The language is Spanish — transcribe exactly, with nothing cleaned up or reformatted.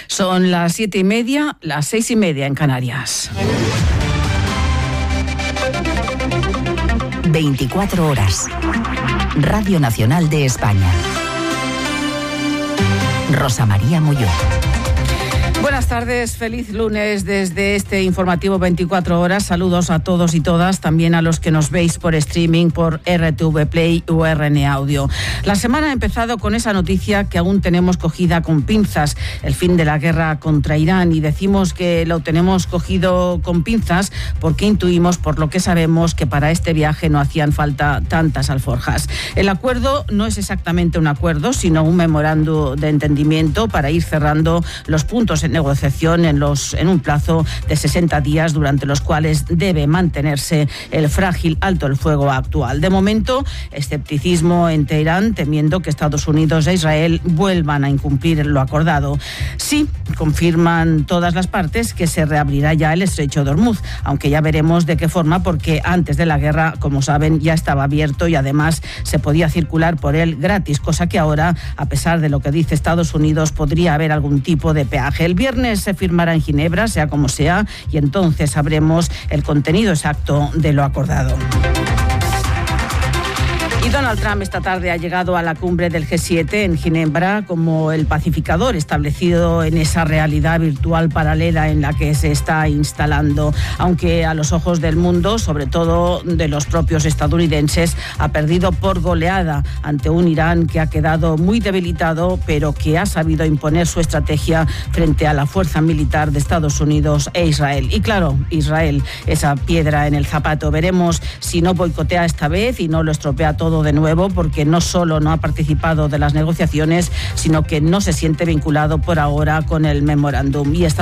Son las siete y media, las seis y media en Canarias. veinticuatro horas. Radio Nacional de España. Rosa María Molló. Buenas tardes, feliz lunes desde este informativo veinticuatro horas. Saludos a todos y todas, también a los que nos veis por streaming, por R T V Play o R N Audio. La semana ha empezado con esa noticia que aún tenemos cogida con pinzas, el fin de la guerra contra Irán, y decimos que lo tenemos cogido con pinzas porque intuimos, por lo que sabemos, que para este viaje no hacían falta tantas alforjas. El acuerdo no es exactamente un acuerdo, sino un memorándum de entendimiento para ir cerrando los puntos en negociación en, los, en un plazo de sesenta días, durante los cuales debe mantenerse el frágil alto el fuego actual. De momento, escepticismo en Teherán, temiendo que Estados Unidos e Israel vuelvan a incumplir lo acordado. Sí, confirman todas las partes que se reabrirá ya el estrecho de Hormuz, aunque ya veremos de qué forma, porque antes de la guerra, como saben, ya estaba abierto y además se podía circular por él gratis, cosa que ahora, a pesar de lo que dice Estados Unidos, podría haber algún tipo de peaje. El viernes se firmará en Ginebra, sea como sea, y entonces sabremos el contenido exacto de lo acordado. Y Donald Trump esta tarde ha llegado a la cumbre del G siete en Ginebra como el pacificador establecido en esa realidad virtual paralela en la que se está instalando, aunque a los ojos del mundo, sobre todo de los propios estadounidenses, ha perdido por goleada ante un Irán que ha quedado muy debilitado, pero que ha sabido imponer su estrategia frente a la fuerza militar de Estados Unidos e Israel. Y claro, Israel, esa piedra en el zapato. Veremos si no boicotea esta vez y no lo estropea todo de nuevo, porque no solo no ha participado de las negociaciones, sino que no se siente vinculado por ahora con el memorándum. Y está